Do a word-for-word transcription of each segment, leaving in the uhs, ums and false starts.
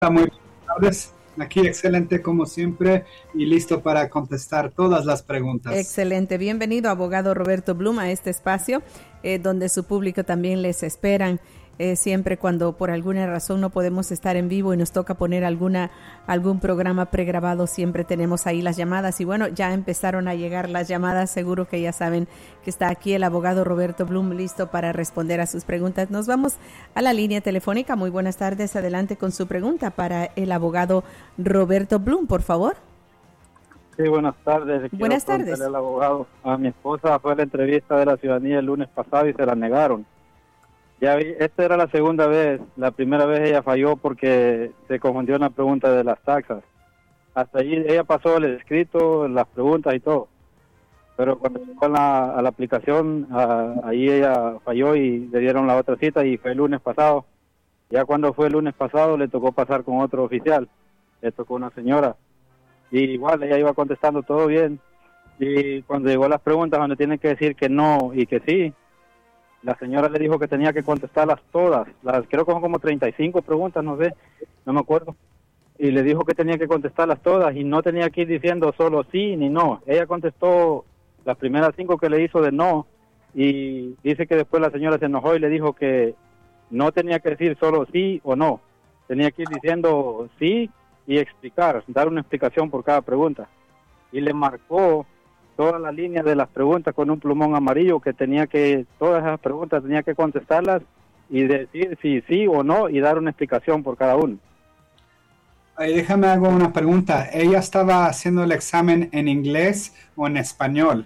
Muy buenas tardes. Aquí excelente como siempre y listo para contestar todas las preguntas. Excelente. Bienvenido, abogado Roberto Blum, a este espacio eh, donde su público también les esperan. Eh, siempre cuando por alguna razón no podemos estar en vivo y nos toca poner alguna algún programa pregrabado, siempre tenemos ahí las llamadas. Y bueno, ya empezaron a llegar las llamadas. Seguro que ya saben que está aquí el abogado Roberto Blum listo para responder a sus preguntas. Nos vamos a la línea telefónica. Muy buenas tardes. Adelante con su pregunta para el abogado Roberto Blum, por favor. Sí, buenas tardes. Quiero buenas tardes. Al abogado. A mi esposa fue a la entrevista de la ciudadanía el lunes pasado y se la negaron. Ya vi, esta era la segunda vez. La primera vez ella falló porque se confundió en la pregunta de las taxas. Hasta allí ella pasó el escrito, las preguntas y todo. Pero cuando llegó a la, a la aplicación, a, ahí ella falló y le dieron la otra cita y fue el lunes pasado. Ya cuando fue el lunes pasado le tocó pasar con otro oficial. Le tocó una señora. Y igual ella iba contestando todo bien. Y cuando llegó a las preguntas donde tiene que decir que no y que sí, la señora le dijo que tenía que contestarlas todas. Las creo que son como treinta y cinco preguntas, no sé, no me acuerdo. Y le dijo que tenía que contestarlas todas y no tenía que ir diciendo solo sí ni no. Ella contestó las primeras cinco que le hizo de no y dice que después la señora se enojó y le dijo que no tenía que decir solo sí o no. Tenía que ir diciendo sí y explicar, dar una explicación por cada pregunta. Y le marcó toda la línea de las preguntas con un plumón amarillo que tenía que, todas esas preguntas tenía que contestarlas y decir si sí o no y dar una explicación por cada uno. Ay, déjame hago una pregunta. ¿Ella estaba haciendo el examen en inglés o en español?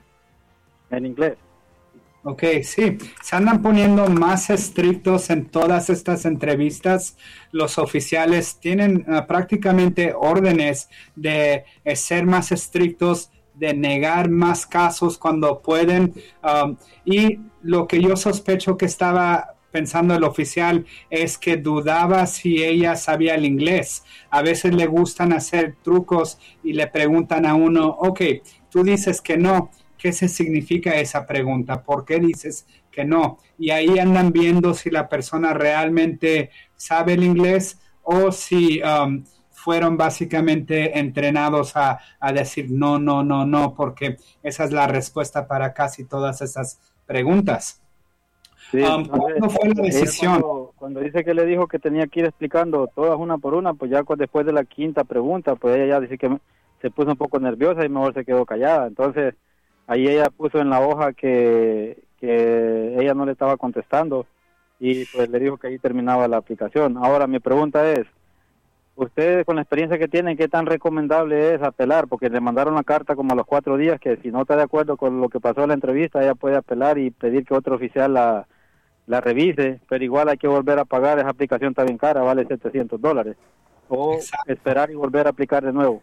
En inglés. Ok, sí, se andan poniendo más estrictos en todas estas entrevistas. Los oficiales tienen uh, prácticamente órdenes de eh, ser más estrictos, de negar más casos cuando pueden. Um, y lo que yo sospecho que estaba pensando el oficial es que dudaba si ella sabía el inglés. A veces le gustan hacer trucos y le preguntan a uno, ok, tú dices que no. ¿Qué se significa esa pregunta? ¿Por qué dices que no? Y ahí andan viendo si la persona realmente sabe el inglés o si um, fueron básicamente entrenados a, a decir no, no, no, no, porque esa es la respuesta para casi todas esas preguntas. Sí, um, ¿Cuándo fue la decisión? Cuando, cuando dice que le dijo que tenía que ir explicando todas una por una, pues ya después de la quinta pregunta, pues ella ya dice que se puso un poco nerviosa y mejor se quedó callada. Entonces ahí ella puso en la hoja que, que ella no le estaba contestando y pues le dijo que ahí terminaba la aplicación. Ahora mi pregunta es, ustedes con la experiencia que tienen, ¿qué tan recomendable es apelar? Porque le mandaron la carta como a los cuatro días que si no está de acuerdo con lo que pasó en la entrevista, ella puede apelar y pedir que otro oficial la, la revise, pero igual hay que volver a pagar, esa aplicación está bien cara, vale setecientos dólares. O Exacto. Esperar y volver a aplicar de nuevo.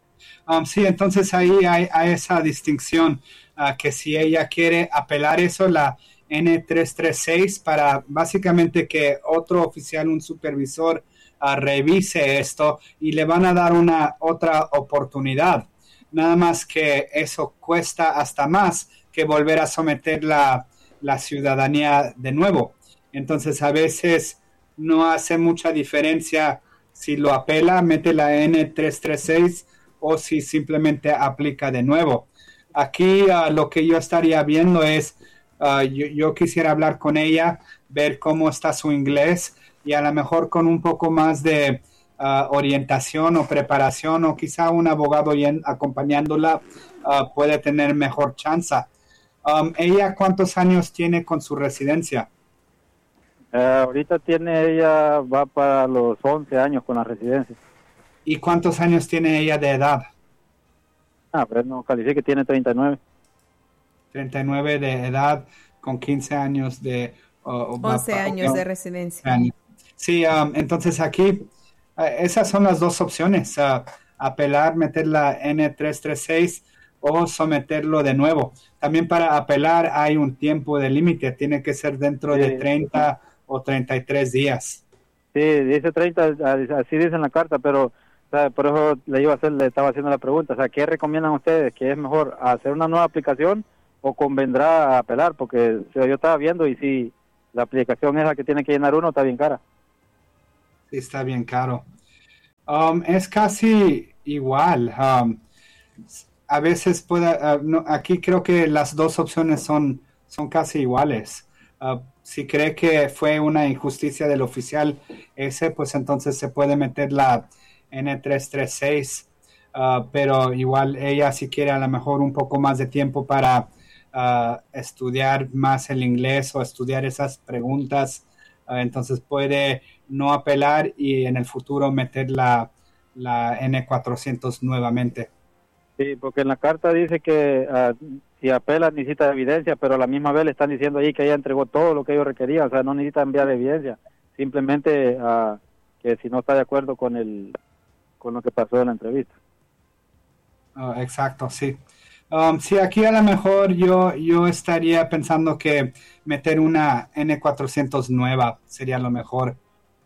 Um, sí, entonces ahí hay, hay esa distinción, uh, que si ella quiere apelar eso, la N trescientos treinta y seis, para básicamente que otro oficial, un supervisor, uh, revise esto y le van a dar una otra oportunidad. Nada más que eso cuesta hasta más que volver a someter la, la ciudadanía de nuevo. Entonces a veces no hace mucha diferencia si lo apela, mete la N trescientos treinta y seis o si simplemente aplica de nuevo. Aquí uh, lo que yo estaría viendo es, uh, yo, yo quisiera hablar con ella, ver cómo está su inglés y a lo mejor con un poco más de uh, orientación o preparación o quizá un abogado bien acompañándola uh, puede tener mejor chance. Um, ¿Ella cuántos años tiene con su residencia? Uh, ahorita tiene ella, va para los once años con la residencia. ¿Y cuántos años tiene ella de edad? Ah, pero no califique, tiene treinta y nueve. treinta y nueve de edad con quince años de... Uh, once va, años okay. de residencia. Sí, um, entonces aquí uh, esas son las dos opciones. Uh, apelar, meter la N trescientos treinta y seis o someterlo de nuevo. También para apelar hay un tiempo de límite. Tiene que ser dentro sí. de treinta o treinta y tres días. Sí, dice treinta, así dice en la carta, pero... O sea, por eso le iba a hacer, le estaba haciendo la pregunta, o sea, ¿qué recomiendan ustedes? ¿Que es mejor hacer una nueva aplicación o convendrá apelar? Porque o sea, yo estaba viendo y si la aplicación es la que tiene que llenar uno, está bien cara. Sí, está bien caro. Um, es casi igual. Um, a veces puede, uh, no, aquí creo que las dos opciones son, son casi iguales. Uh, si cree que fue una injusticia del oficial ese, pues entonces se puede meter la N trescientos treinta y seis, uh, pero igual ella si quiere a lo mejor un poco más de tiempo para uh, estudiar más el inglés o estudiar esas preguntas, uh, entonces puede no apelar y en el futuro meter la, la N cuatrocientos nuevamente. Sí, porque en la carta dice que uh, si apela necesita evidencia, pero a la misma vez le están diciendo ahí que ella entregó todo lo que ellos requerían, o sea, no necesita enviar evidencia, simplemente uh, que si no está de acuerdo con el con lo que pasó en la entrevista. Uh, exacto, sí. Um, sí, aquí a lo mejor yo, yo estaría pensando que meter una N cuatrocientos nueva sería lo mejor.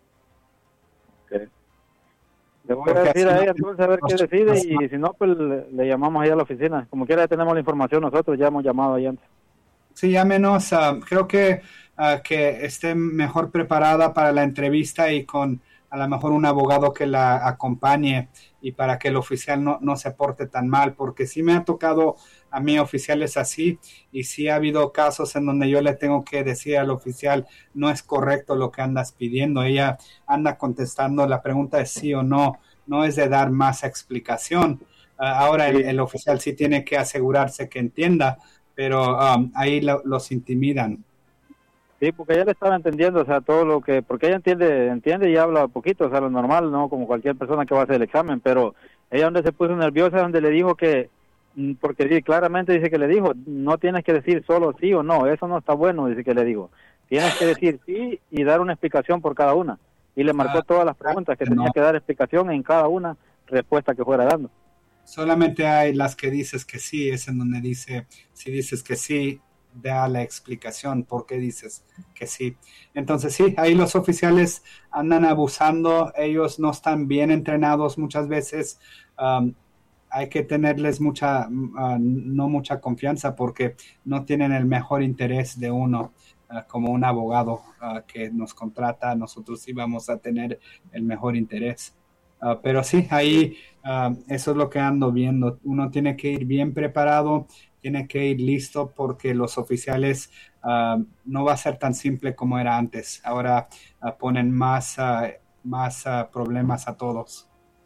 Okay. Le voy a decir a ella entonces a ver qué decide y si no, pues le, le llamamos ahí a la oficina. Como quiera tenemos la información nosotros, ya hemos llamado ahí antes. Sí, llámenos. Uh, creo que, uh, que esté mejor preparada para la entrevista y con a lo mejor un abogado que la acompañe y para que el oficial no, no se porte tan mal, porque sí me ha tocado a mí oficiales así y sí ha habido casos en donde yo le tengo que decir al oficial no es correcto lo que andas pidiendo, ella anda contestando, la pregunta es sí o no, no es de dar más explicación. Uh, ahora sí. el, el oficial sí tiene que asegurarse que entienda, pero um, ahí lo, los intimidan. Sí, porque ella le estaba entendiendo, o sea, todo lo que, porque ella entiende, entiende y habla poquito, o sea, lo normal, ¿no? Como cualquier persona que va a hacer el examen, pero ella donde se puso nerviosa, donde le dijo que, porque sí, claramente dice que le dijo, no tienes que decir solo sí o no, eso no está bueno, dice que le digo, tienes que decir sí y dar una explicación por cada una, y le marcó todas las preguntas, que tenía que dar explicación en cada una, respuesta que fuera dando. Solamente hay las que dices que sí, es en donde dice, si dices que sí, da la explicación por qué dices que sí. Entonces sí, ahí los oficiales andan abusando, ellos no están bien entrenados muchas veces, um, hay que tenerles mucha, uh, no mucha confianza porque no tienen el mejor interés de uno, uh, como un abogado uh, que nos contrata, nosotros sí vamos a tener el mejor interés. Uh, pero sí, ahí uh, eso es lo que ando viendo, uno tiene que ir bien preparado, tiene que ir listo porque los oficiales uh, no va a ser tan simple como era antes. Ahora uh, ponen más, uh, más uh, problemas a todos.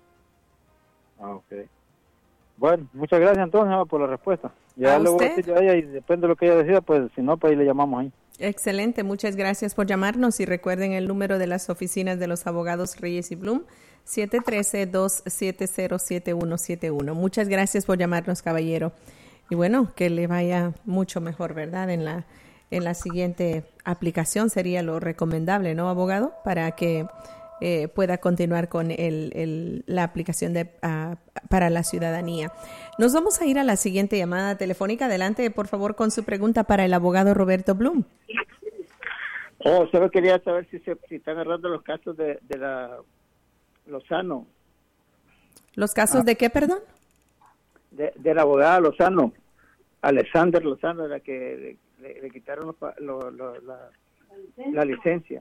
Ah, ok. Bueno, muchas gracias entonces por la respuesta. Ya le voy a decir a ella y depende de lo que ella decida, pues si no, pues ahí le llamamos ahí. Excelente, muchas gracias por llamarnos y recuerden el número de las oficinas de los abogados Reyes y Blum, siete uno tres, dos siete cero, siete uno siete uno. Muchas gracias por llamarnos, caballero. Y bueno, que le vaya mucho mejor, ¿verdad? En la en la siguiente aplicación sería lo recomendable, ¿no, abogado? Para que eh, pueda continuar con el, el, la aplicación de uh, para la ciudadanía. Nos vamos a ir a la siguiente llamada telefónica. Adelante, por favor, con su pregunta para el abogado Roberto Blum. Oh, solo quería saber si se si están agarrando los casos de, de la Lozano. ¿Los casos ah. de qué, perdón? De, de la abogada Lozano, Alexander Lozano, la que le, le, le quitaron lo, lo, lo, la, la licencia.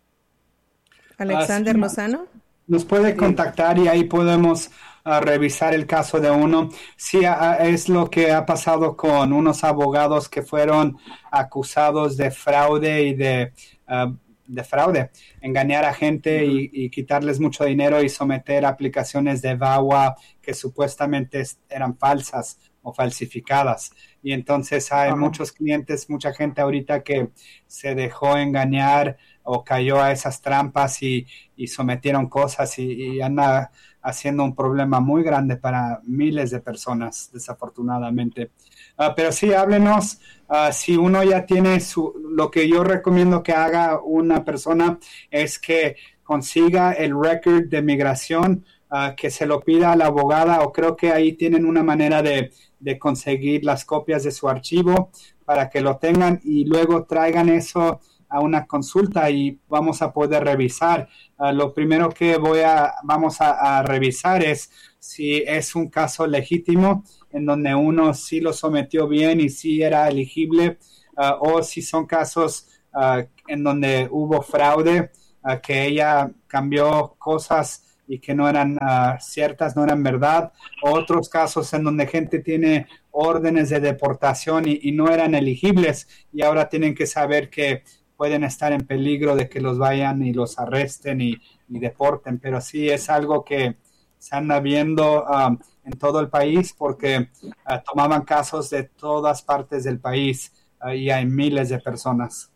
Alexander uh, Lozano. Nos puede contactar y ahí podemos uh, revisar el caso de uno. Sí, uh, es lo que ha pasado con unos abogados que fueron acusados de fraude y de... Uh, de fraude, engañar a gente uh-huh. y, y quitarles mucho dinero y someter aplicaciones de V A W A que supuestamente eran falsas o falsificadas. Y entonces hay uh-huh. muchos clientes, mucha gente ahorita que se dejó engañar o cayó a esas trampas y, y sometieron cosas y, y anda haciendo un problema muy grande para miles de personas, desafortunadamente. Uh, pero sí, háblenos. Uh, si uno ya tiene su, lo que yo recomiendo que haga una persona es que consiga el record de migración, uh, que se lo pida a la abogada, o creo que ahí tienen una manera de, de conseguir las copias de su archivo para que lo tengan y luego traigan eso a una consulta y vamos a poder revisar. Uh, lo primero que voy a, vamos a, a revisar es si es un caso legítimo en donde uno sí lo sometió bien y sí era elegible, uh, o si son casos uh, en donde hubo fraude, uh, que ella cambió cosas y que no eran uh, ciertas, no eran verdad. Otros casos en donde gente tiene órdenes de deportación y, y no eran elegibles y ahora tienen que saber que pueden estar en peligro de que los vayan y los arresten y, y deporten. Pero sí es algo que se anda viendo um, en todo el país porque uh, tomaban casos de todas partes del país uh, y hay miles de personas.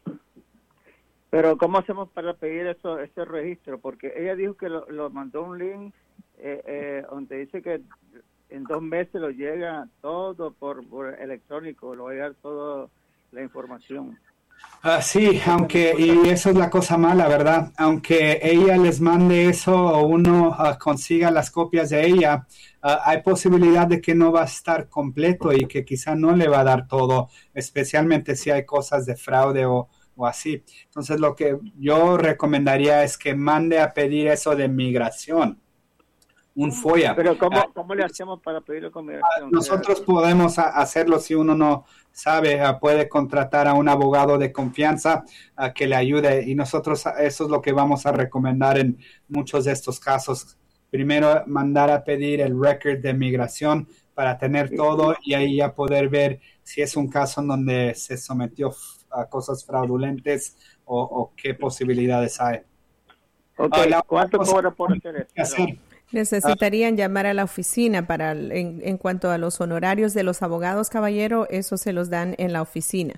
Pero ¿cómo hacemos para pedir eso, ese registro? Porque ella dijo que lo, lo mandó un link eh, eh, donde dice que en dos meses lo llega todo por, por electrónico, lo va a llegar toda la información. Uh, sí, aunque, y eso es la cosa mala, ¿verdad? Aunque ella les mande eso o uno uh, consiga las copias de ella, uh, hay posibilidad de que no va a estar completo y que quizá no le va a dar todo, especialmente si hay cosas de fraude o, o así. Entonces, lo que yo recomendaría es que mande a pedir eso de migración. Un FOIA. Pero ¿cómo, ¿cómo le hacemos para pedirlo con migración? Uh, nosotros podemos hacerlo si uno no sabe, uh, puede contratar a un abogado de confianza uh, que le ayude y nosotros eso es lo que vamos a recomendar en muchos de estos casos. Primero mandar a pedir el record de migración para tener todo y ahí ya poder ver si es un caso en donde se sometió a cosas fraudulentas o, o qué posibilidades hay. Okay. Uh, ¿Cuánto cobra por hacer esto? Necesitarían llamar a la oficina para en, en cuanto a los honorarios de los abogados, caballero, eso se los dan en la oficina.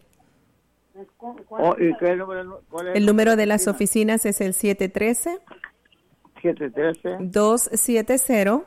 Oh, ¿y qué número, cuál es el número de las oficinas es el siete uno tres, siete uno tres, dos siete cero,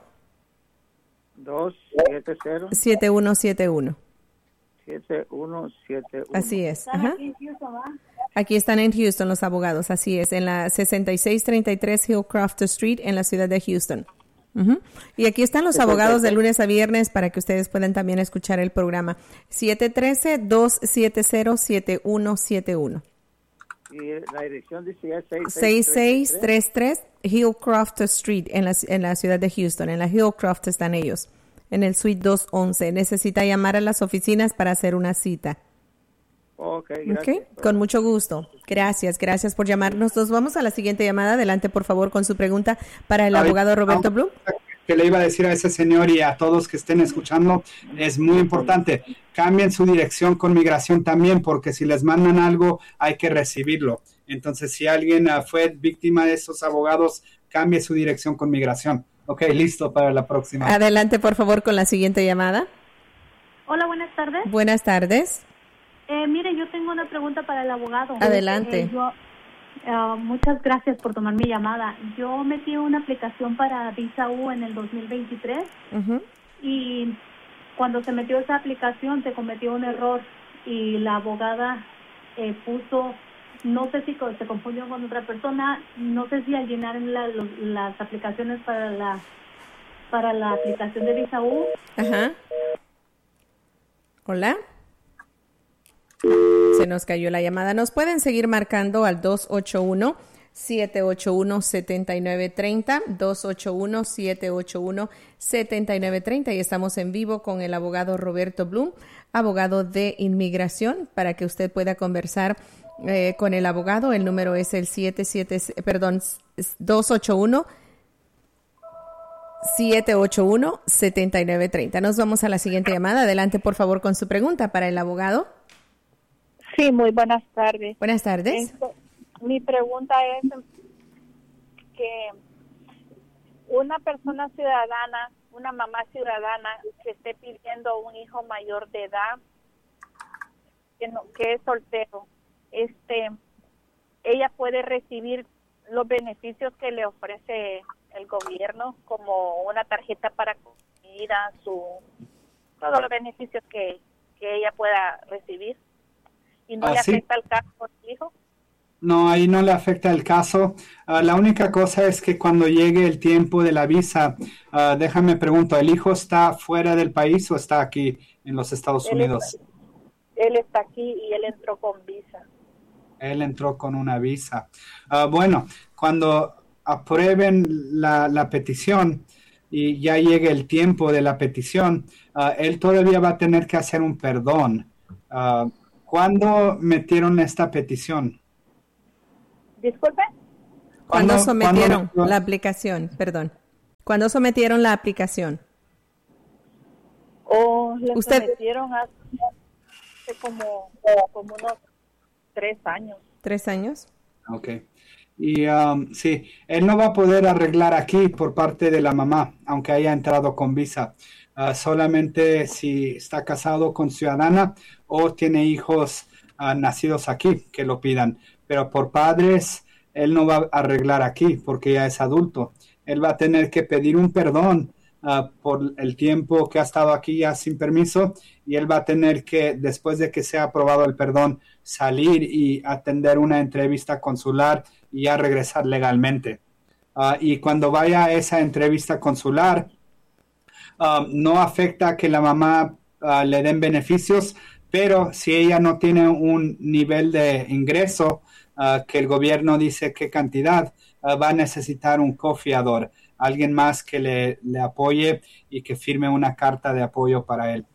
dos siete cero, siete uno siete uno. siete uno siete uno. Así es. Ajá. Aquí están en Houston los abogados, así es, en la sesenta y seis treinta y tres Hillcroft Street en la ciudad de Houston. Uh-huh. Y aquí están los abogados de lunes a viernes para que ustedes puedan también escuchar el programa. siete uno tres, dos siete cero, siete uno siete uno. Y la dirección dice seis seis tres tres Hillcroft Street en la, en la ciudad de Houston. En la Hillcroft están ellos, en el suite doscientos once. Necesita llamar a las oficinas para hacer una cita. Okay, gracias. Okay, con mucho gusto. Gracias, gracias por llamarnos. Nos vamos a la siguiente llamada. Adelante, por favor, con su pregunta para el Ay, abogado Roberto Blum. Que le iba a decir a ese señor y a todos que estén escuchando, es muy importante. Cambien su dirección con migración también, porque si les mandan algo, hay que recibirlo. Entonces, si alguien uh, fue víctima de esos abogados, cambie su dirección con migración. Ok, listo para la próxima. Adelante, por favor, con la siguiente llamada. Hola, buenas tardes. Buenas tardes. Eh, mire, yo tengo una pregunta para el abogado. Adelante. Eh, yo, uh, muchas gracias por tomar mi llamada. Yo metí una aplicación para Visa U en el dos mil veintitrés Uh-huh. y cuando se metió esa aplicación se cometió un error y la abogada eh, puso, no sé si se confundió con otra persona, no sé si al llenar la, los, las aplicaciones para la para la aplicación de Visa U. Ajá. Hola. Se nos cayó la llamada. Nos pueden seguir marcando al dos ocho uno, siete ocho uno, siete nueve tres cero, dos ocho uno, siete ocho uno, siete nueve tres cero y estamos en vivo con el abogado Roberto Blum, abogado de inmigración, para que usted pueda conversar eh, con el abogado. El número es el siete siete, perdón, dos ocho uno, siete ocho uno, siete nueve tres cero. Nos vamos a la siguiente llamada. Adelante, por favor, con su pregunta para el abogado. Sí, muy buenas tardes. Buenas tardes. Esto, mi pregunta es que una persona ciudadana, una mamá ciudadana que esté pidiendo un hijo mayor de edad, que, no, que es soltero, este, ella puede recibir los beneficios que le ofrece el gobierno, como una tarjeta para comida, su, todos los beneficios que, que ella pueda recibir. ¿Y no ¿Ah, le sí? afecta el caso del hijo? No, ahí no le afecta el caso. Uh, la única cosa es que cuando llegue el tiempo de la visa, uh, déjame preguntar, ¿el hijo está fuera del país o está aquí en los Estados Él Unidos? Está, él está aquí y él entró con visa. Él entró con una visa. Uh, bueno, cuando aprueben la, la petición y ya llegue el tiempo de la petición, uh, él todavía va a tener que hacer un perdón. Uh, ¿Cuándo metieron esta petición? Disculpe. ¿Cuándo sometieron ¿cuándo? la aplicación? Perdón. ¿Cuándo sometieron la aplicación? O oh, la ¿Usted? sometieron hace, hace como, como unos tres años. ¿Tres años? Ok. Y um, sí, él no va a poder arreglar aquí por parte de la mamá, aunque haya entrado con visa. Uh, solamente si está casado con ciudadana o tiene hijos uh, nacidos aquí que lo pidan. Pero por padres, él no va a arreglar aquí porque ya es adulto. Él va a tener que pedir un perdón uh, por el tiempo que ha estado aquí ya sin permiso, y él va a tener que, después de que sea aprobado el perdón, salir y atender una entrevista consular y ya regresar legalmente. Uh, y cuando vaya a esa entrevista consular, uh, no afecta que la mamá uh, le den beneficios, pero si ella no tiene un nivel de ingreso uh, que el gobierno dice qué cantidad, uh, va a necesitar un cofiador, alguien más que le, le apoye y que firme una carta de apoyo para él.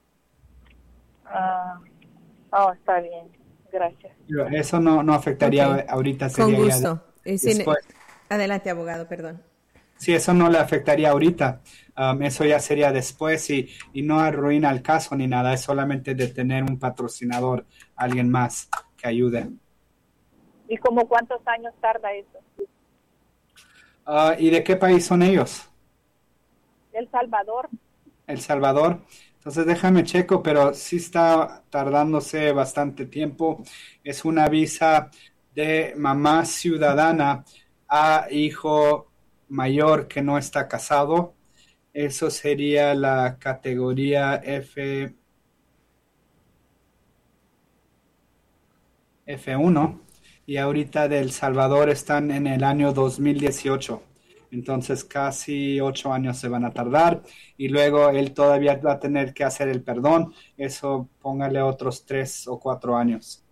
Ah, oh, está bien. Gracias. Eso no, no afectaría okay. ahorita. Sería Con gusto. Ya sin... Adelante, abogado, perdón. Sí, eso no le afectaría ahorita. Um, eso ya sería después y, y no arruina el caso ni nada. Es solamente de tener un patrocinador, alguien más que ayude. ¿Y como cuántos años tarda eso? Uh, ¿Y de qué país son ellos? El Salvador. El Salvador. Entonces déjame checo, pero sí está tardándose bastante tiempo. Es una visa de mamá ciudadana a hijo mayor que no está casado. Eso sería la categoría F, F uno. Y ahorita de El Salvador están en el año dos mil dieciocho. Entonces casi ocho años se van a tardar y luego él todavía va a tener que hacer el perdón. Eso póngale otros tres o cuatro años.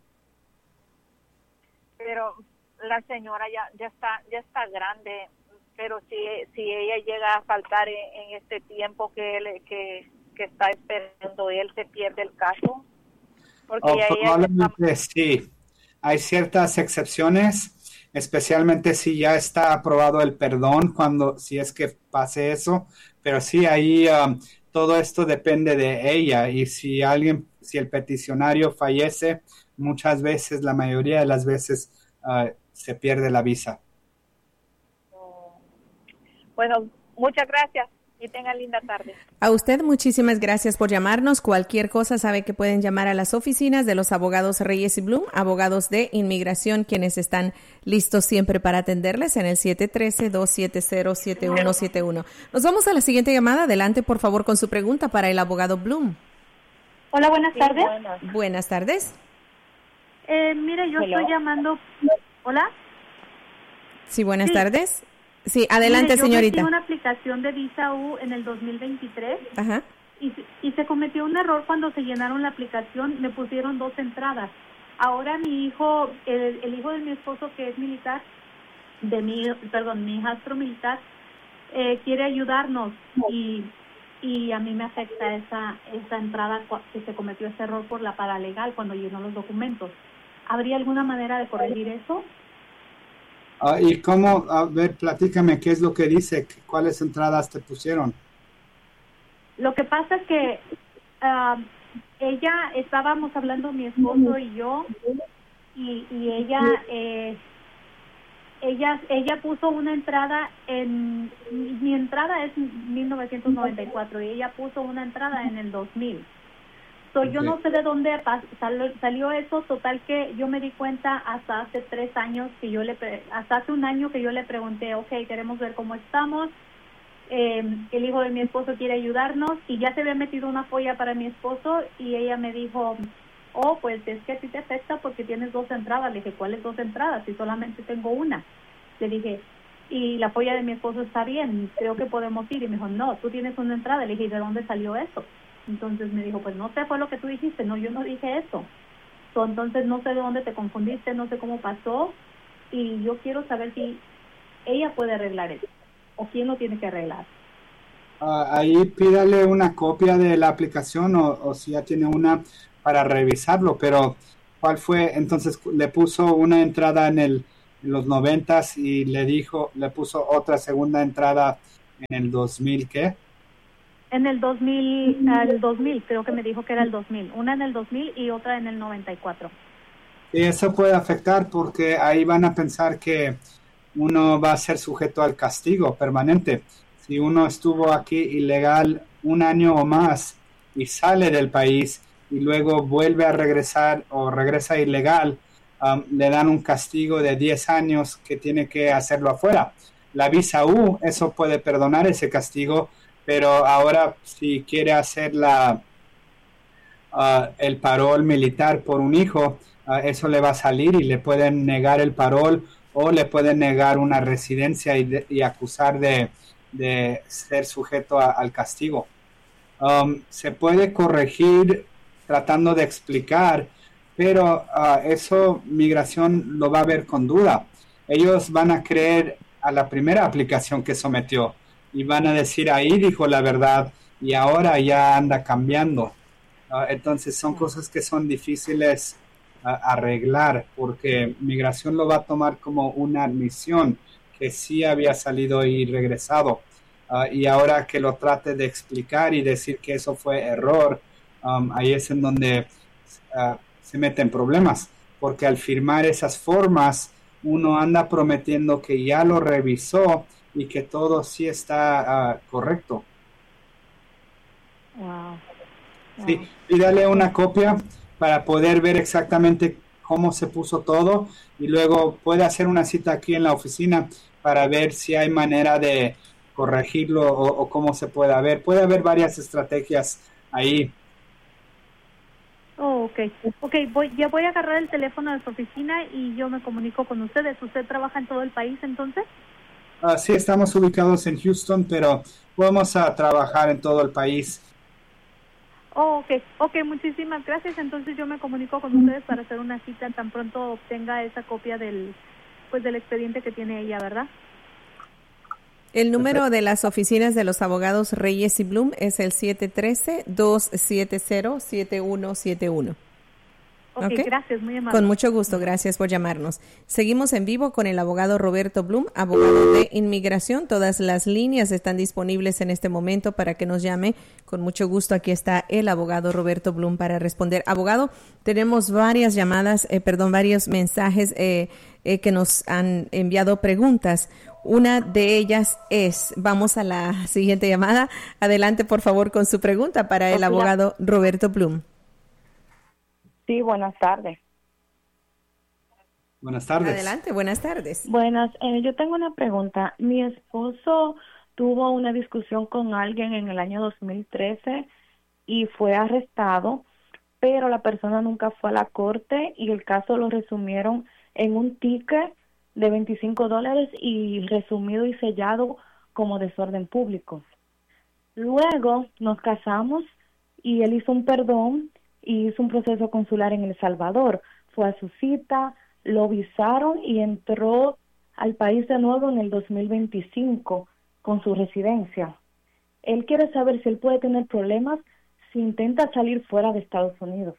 Pero la señora ya, ya está ya está grande, pero si, si ella llega a faltar en, en este tiempo que, él, que, que está esperando él, se pierde el caso. Porque oh, ella probablemente está... sí. Hay ciertas excepciones, especialmente si ya está aprobado el perdón, cuando si es que pase eso, pero sí, ahí um, todo esto depende de ella, y si alguien, si el peticionario fallece, muchas veces, la mayoría de las veces, uh, se pierde la visa. Bueno, muchas gracias y tenga linda tarde. A usted muchísimas gracias por llamarnos. Cualquier cosa sabe que pueden llamar a las oficinas de los abogados Reyes y Bloom, abogados de inmigración, quienes están listos siempre para atenderles en el siete uno tres, dos siete cero, siete uno siete uno. Nos vamos a la siguiente llamada. Adelante, por favor, con su pregunta para el abogado Bloom. Hola, buenas Sí, tardes. buenas. Buenas tardes. Eh, mire, yo Hello. estoy llamando... ¿Hola? Sí, buenas Sí. tardes. Sí, adelante, Mire, señorita. Yo metí una aplicación de Visa U en el dos mil veintitrés Ajá. y, se- y se cometió un error cuando se llenaron la aplicación. Me pusieron dos entradas. Ahora mi hijo, el, el hijo de mi esposo, que es militar, de mi, perdón, mi hijastro militar, eh, quiere ayudarnos y, y a mí me afecta esa, esa entrada cua- que se cometió ese error por la paralegal cuando llenó los documentos. ¿Habría alguna manera de corregir eso? Uh, ¿Y cómo? A ver, platícame, ¿qué es lo que dice? ¿Cuáles entradas te pusieron? Lo que pasa es que ah, ella, estábamos hablando mi esposo y yo, y, y ella, eh, ella, ella puso una entrada en, mi entrada es mil novecientos noventa y cuatro y ella puso una entrada en el dos mil. So, yo Ok. no sé de dónde pas- salió, salió eso, total que yo me di cuenta hasta hace tres años que yo le, pre- hasta hace un año que yo le pregunté, ok, queremos ver cómo estamos. Eh, el hijo de mi esposo quiere ayudarnos y ya se había metido una folla para mi esposo y ella me dijo, oh, pues es que a ti te afecta porque tienes dos entradas. Le dije, ¿cuáles dos entradas? Si solamente tengo una. Le dije, y la folla de mi esposo está bien, creo que podemos ir. Y me dijo, no, tú tienes una entrada. Le dije, ¿y de dónde salió eso? Entonces me dijo, pues no sé, fue lo que tú dijiste. No, yo no dije eso. So, entonces no sé de dónde te confundiste, no sé cómo pasó y yo quiero saber si ella puede arreglar eso o quién lo tiene que arreglar. Uh, ahí pídale una copia de la aplicación o, o si ya tiene una para revisarlo, pero ¿cuál fue? Entonces le puso una entrada en el en los noventas y le dijo, le puso otra segunda entrada en el dos mil, ¿qué? En el dos mil, el dos mil, creo que me dijo que era el dos mil. Una en el dos mil y otra en el noventa y cuatro. Y eso puede afectar porque ahí van a pensar que uno va a ser sujeto al castigo permanente. Si uno estuvo aquí ilegal un año o más y sale del país y luego vuelve a regresar o regresa ilegal, um, le dan un castigo de diez años que tiene que hacerlo afuera. La visa U, eso puede perdonar ese castigo, pero ahora si quiere hacer la, uh, el parol militar por un hijo, uh, eso le va a salir y le pueden negar el parol o le pueden negar una residencia y, de, y acusar de, de ser sujeto a, al castigo. Um, se puede corregir tratando de explicar, pero uh, eso migración lo va a ver con duda. Ellos van a creer a la primera aplicación que sometió y van a decir ahí dijo la verdad y ahora ya anda cambiando. Uh, entonces son cosas que son difíciles uh, arreglar porque migración lo va a tomar como una admisión que sí había salido y regresado. Uh, y ahora que lo trate de explicar y decir que eso fue error, um, ahí es en donde uh, se meten problemas, porque al firmar esas formas uno anda prometiendo que ya lo revisó y que todo sí está uh, correcto. Wow. Wow. Sí, y dale una copia para poder ver exactamente cómo se puso todo y luego puede hacer una cita aquí en la oficina para ver si hay manera de corregirlo o, o cómo se puede ver. Puede haber varias estrategias ahí. Oh, ok. Ok, voy, ya voy a agarrar el teléfono de su oficina y yo me comunico con ustedes. ¿Usted trabaja en todo el país entonces? Uh, sí, estamos ubicados en Houston, pero vamos a trabajar en todo el país. Oh, ok. Ok, muchísimas gracias. Entonces yo me comunico con ustedes para hacer una cita tan pronto obtenga esa copia del, pues, del expediente que tiene ella, ¿verdad? El número de las oficinas de los abogados Reyes y Bloom es el siete uno tres, dos siete cero, siete uno siete uno. Okay, ok, gracias, muy amable. Con mucho gusto, gracias por llamarnos. Seguimos en vivo con el abogado Roberto Bloom, abogado de inmigración. Todas las líneas están disponibles en este momento para que nos llame. Con mucho gusto, aquí está el abogado Roberto Bloom para responder. Abogado, tenemos varias llamadas, eh, perdón, varios mensajes eh, eh, que nos han enviado preguntas. Una de ellas es, vamos a la siguiente llamada. Adelante, por favor, con su pregunta para el abogado Roberto Bloom. Sí, buenas tardes. Buenas tardes. Adelante, buenas tardes. Buenas, eh, yo tengo una pregunta. Mi esposo tuvo una discusión con alguien en el año dos mil trece y fue arrestado, pero la persona nunca fue a la corte y el caso lo resumieron en un ticket de veinticinco dólares y resumido y sellado como desorden público. Luego nos casamos y él hizo un perdón y hizo un proceso consular en El Salvador. Fue a su cita, lo visaron y entró al país de nuevo en el dos mil veinticinco con su residencia. Él quiere saber si él puede tener problemas si intenta salir fuera de Estados Unidos.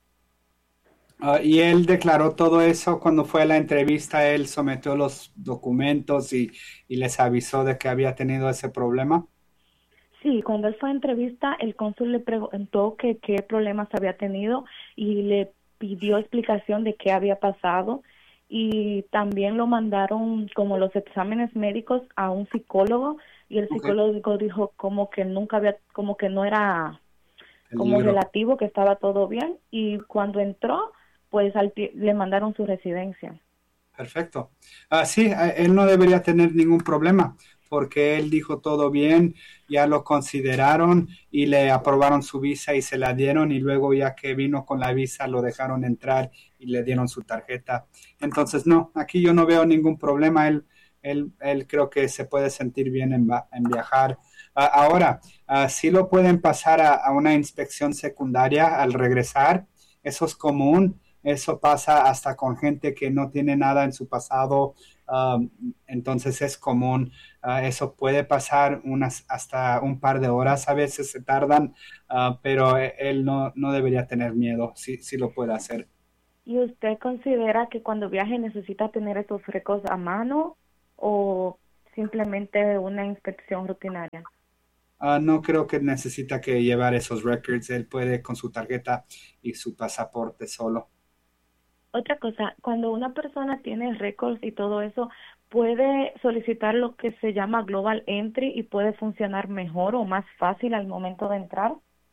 Uh, y él declaró todo eso cuando fue a la entrevista. Él sometió los documentos y, y les avisó de que había tenido ese problema. Sí, cuando él fue a entrevista, el cónsul le preguntó que qué problemas había tenido y le pidió explicación de qué había pasado y también lo mandaron como los exámenes médicos a un psicólogo y el okay. psicólogo dijo como que nunca había, como que no era el como libro. relativo, que estaba todo bien y cuando entró, pues al, le mandaron su residencia. Perfecto. Uh, sí, él no debería tener ningún problema porque él dijo todo bien, ya lo consideraron y le aprobaron su visa y se la dieron y luego ya que vino con la visa lo dejaron entrar y le dieron su tarjeta. Entonces no, aquí yo no veo ningún problema, él, él, él creo que se puede sentir bien en, en viajar. Uh, ahora, uh, sí lo pueden pasar a, a una inspección secundaria al regresar, eso es común. Eso pasa hasta con gente que no tiene nada en su pasado, um, entonces es común. Uh, eso puede pasar unas hasta un par de horas, a veces se tardan, uh, pero él no, no debería tener miedo, sí, sí lo puede hacer. ¿Y usted considera que cuando viaje necesita tener esos récords a mano o simplemente una inspección rutinaria? Uh, no creo que necesita que llevar esos records. Él puede con su tarjeta y su pasaporte solo. Otra cosa, cuando una persona tiene récords y todo eso, ¿puede solicitar lo que se llama Global Entry y puede funcionar mejor o más fácil al momento de entrar?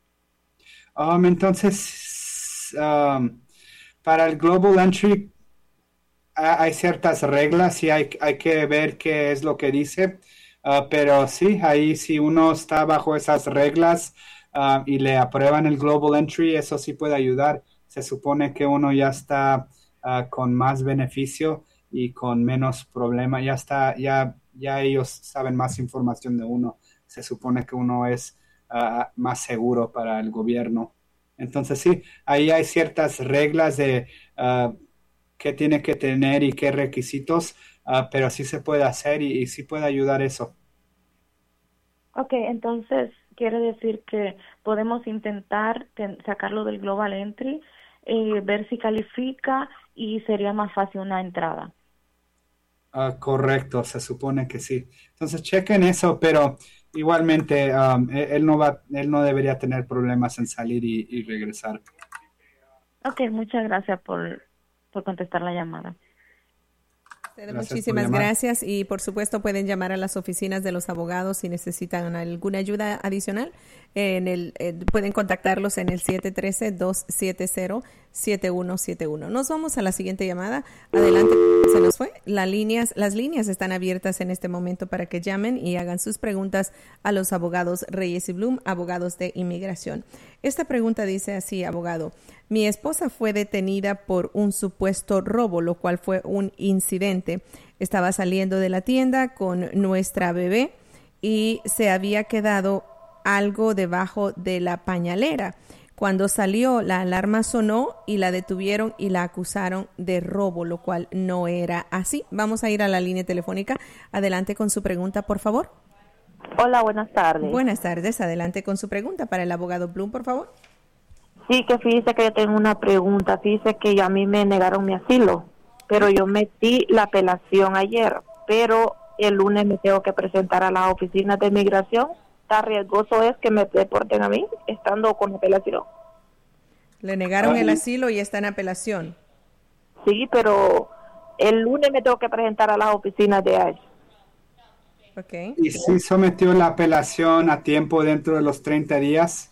Um, entonces, um, para el Global Entry uh, hay ciertas reglas y hay, hay que ver qué es lo que dice. Uh, pero sí, ahí si uno está bajo esas reglas uh, y le aprueban el Global Entry, eso sí puede ayudar. Se supone que uno ya está uh, con más beneficio y con menos problema. Ya está, ya, ya ellos saben más información de uno. Se supone que uno es uh, más seguro para el gobierno. Entonces sí, ahí hay ciertas reglas de uh, qué tiene que tener y qué requisitos. Uh, pero sí se puede hacer y, y sí puede ayudar eso. Ok, entonces quiere decir que podemos intentar ten, sacarlo del Global Entry, eh, ver si califica y sería más fácil una entrada. Uh, correcto, se supone que sí. Entonces chequen eso, pero igualmente um, él, él no va, él no debería tener problemas en salir y, y regresar. Ok, muchas gracias por, por contestar la llamada. Gracias, muchísimas gracias y por supuesto pueden llamar a las oficinas de los abogados si necesitan alguna ayuda adicional. En el, eh, pueden contactarlos en el siete uno tres, dos siete cero, siete uno siete uno. Nos vamos a la siguiente llamada. Adelante, se nos fue. Las líneas, las líneas están abiertas en este momento para que llamen y hagan sus preguntas a los abogados Reyes y Blum, abogados de inmigración. Esta pregunta dice así, abogado. Mi esposa fue detenida por un supuesto robo, lo cual fue un incidente. Estaba saliendo de la tienda con nuestra bebé y se había quedado algo debajo de la pañalera. Cuando salió, la alarma sonó y la detuvieron y la acusaron de robo, lo cual no era así. Vamos a ir a la línea telefónica. Adelante con su pregunta, por favor. Hola, buenas tardes. Buenas tardes. Adelante con su pregunta para el abogado Blum, por favor. Sí, que fíjese que yo tengo una pregunta. Fíjese que a mí me negaron mi asilo, pero yo metí la apelación ayer, pero el lunes me tengo que presentar a las oficinas de migración. ¿Tan riesgoso es que me deporten a mí estando con apelación? Le negaron Ay. el asilo y está en apelación. Sí, pero el lunes me tengo que presentar a las oficinas de I C E. Okay. ¿Y si sometió la apelación a tiempo dentro de los treinta días?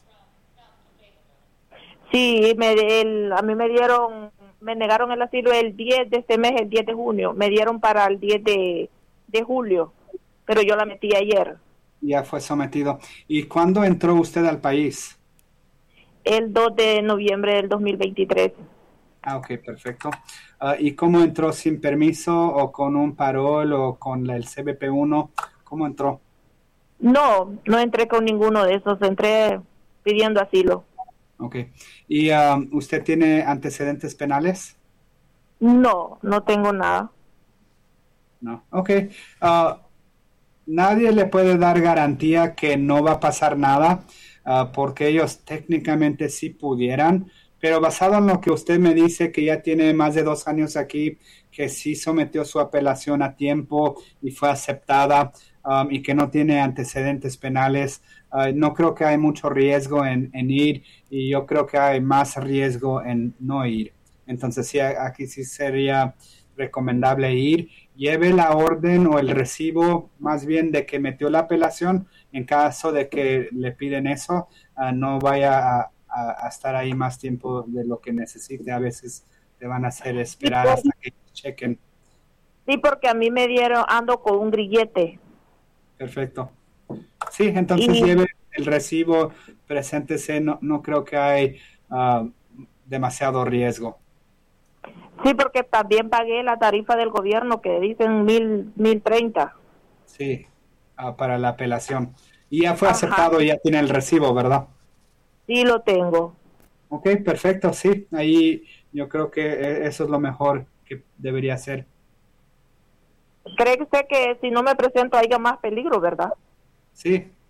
Sí, me, el, a mí me dieron, me negaron el asilo el diez de este mes, el diez de junio. Me dieron para el diez de, de julio, pero yo la metí ayer. Ya fue sometido. ¿Y cuándo entró usted al país? El dos de noviembre del dos mil veintitrés. Ah, ok, perfecto. Uh, ¿Y cómo entró? ¿Sin permiso o con un parol o con el C B P uno? ¿Cómo entró? No, no entré con ninguno de esos. Entré pidiendo asilo. Ok. ¿Y um, usted tiene antecedentes penales? No, no tengo nada. No. Ok. Uh, nadie le puede dar garantía que no va a pasar nada, uh, porque ellos técnicamente sí pudieran, pero basado en lo que usted me dice, que ya tiene más de dos años aquí, que sí sometió su apelación a tiempo y fue aceptada, um, y que no tiene antecedentes penales, uh, no creo que hay mucho riesgo en, en ir, y yo creo que hay más riesgo en no ir. Entonces sí, aquí sí sería recomendable ir. Lleve la orden o el recibo más bien de que metió la apelación. En caso de que le piden eso, uh, no vaya a, a, a estar ahí más tiempo de lo que necesite. A veces te van a hacer esperar hasta que chequen. Sí, porque a mí me dieron, ando con un grillete. Perfecto. Sí, entonces y... lleve el recibo, preséntese. No, no creo que hay uh, demasiado riesgo. Sí, porque también pagué la tarifa del gobierno que dicen mil, mil treinta. Sí, uh, para la apelación. Y ya fue Ajá. aceptado, ya tiene el recibo, ¿verdad? Sí, lo tengo. Ok, perfecto, sí. Ahí yo creo que eso es lo mejor que debería hacer. ¿Cree usted que si no me presento haya más peligro, verdad? Sí,